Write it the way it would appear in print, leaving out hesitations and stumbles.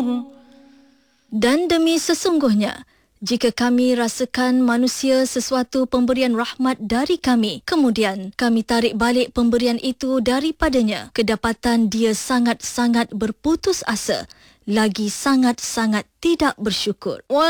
Dan demi sesungguhnya, jika kami rasakan manusia sesuatu pemberian rahmat dari kami, kemudian kami tarik balik pemberian itu daripadanya, kedapatan dia sangat-sangat berputus asa, lagi sangat-sangat tidak bersyukur.